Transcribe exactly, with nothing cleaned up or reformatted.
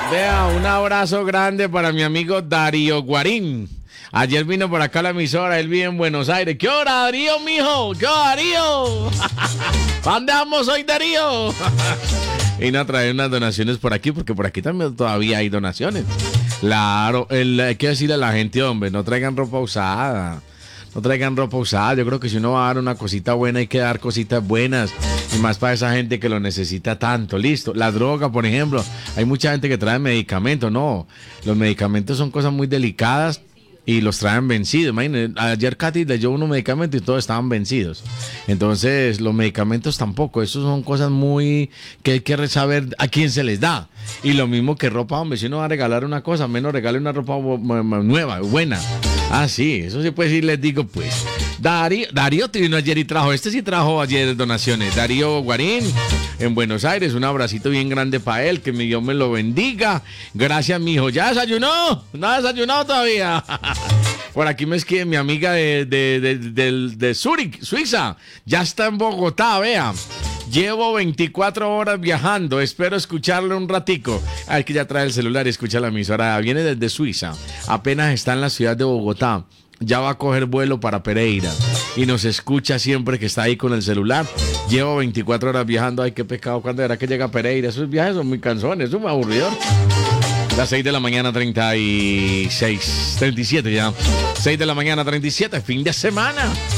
Vea, un abrazo grande para mi amigo Darío Guarín. Ayer vino por acá a la emisora, él vive en Buenos Aires. ¿Qué hora, Darío, mijo? ¿Qué hora, Darío? ¿Para dónde vamos hoy, Darío? Vino a traer unas donaciones por aquí, porque por aquí también todavía hay donaciones. Claro, el, hay que decirle a la gente, hombre, no traigan ropa usada. No traigan ropa usada. Yo creo que si uno va a dar una cosita buena, hay que dar cositas buenas. Y más para esa gente que lo necesita tanto. Listo. La droga, por ejemplo. Hay mucha gente que trae medicamentos. No. Los medicamentos son cosas muy delicadas y los traen vencidos. Imagínense, ayer Katy leyó unos medicamentos y todos estaban vencidos. Entonces, los medicamentos tampoco. Eso son cosas muy que hay que saber a quién se les da. Y lo mismo que ropa, hombre. Si uno va a regalar una cosa, menos regale una ropa nueva, buena. Ah, sí, eso sí puede decir, les digo, pues. Darío, Darío te vino ayer y trajo, este sí trajo ayer donaciones. Darío Guarín, en Buenos Aires, un abracito bien grande para él, que mi Dios me lo bendiga. Gracias, mijo. ¿Ya desayunó? ¿No ha desayunado todavía? Por aquí me escribe mi amiga de, de, de, de, de Zurich, Suiza. Ya está en Bogotá, vea. Llevo veinticuatro horas viajando, espero escucharle un ratico. Hay que ya trae el celular y escucha la emisora. Viene desde Suiza, apenas está en la ciudad de Bogotá. Ya va a coger vuelo para Pereira y nos escucha siempre que está ahí con el celular. Llevo veinticuatro horas viajando. Ay, qué pecado, ¿cuándo era que llega a Pereira? Esos viajes son muy cansones, son muy aburridos. Las seis de la mañana, treinta y seis, treinta y siete ya. seis de la mañana, treinta y siete, fin de semana.